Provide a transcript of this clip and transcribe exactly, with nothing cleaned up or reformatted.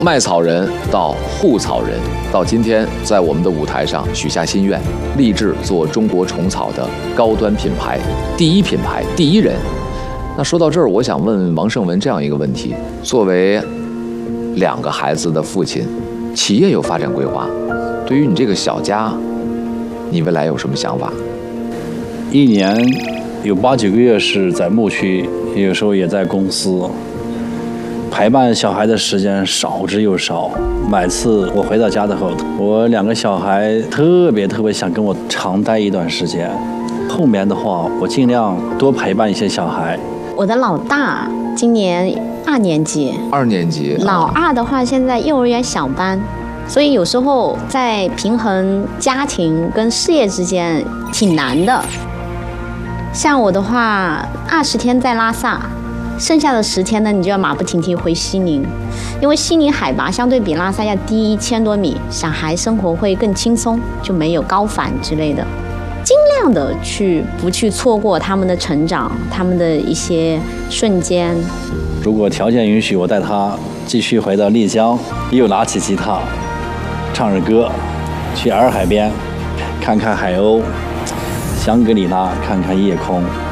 卖草人到护草人，到今天在我们的舞台上许下心愿，立志做中国虫草的高端品牌，第一品牌，第一人。那说到这儿，我想问王胜文这样一个问题：作为两个孩子的父亲，企业有发展规划，对于你这个小家，你未来有什么想法？ 一年有八九个月是在牧区，有时候也在公司。陪伴小孩的时间少之又少，每次我回到家的后，我两个小孩特别特别想跟我长待一段时间。后面的话，我尽量多陪伴一些小孩。 我的老大今年二年级， 二年级， 老二的话现在幼儿园小班，所以有时候在平衡家庭跟事业之间挺难的。像我的话，二十天在拉萨。剩下的十天呢，你就要马不停蹄回西宁，因为西宁海拔相对比拉萨要低一千多米，小孩生活会更轻松，就没有高反之类的。尽量的去不去错过他们的成长，他们的一些瞬间。 如果条件允许，我带他继续回到丽江，又拿起吉他，唱着歌，去洱海边看看海鸥，香格里拉看看夜空。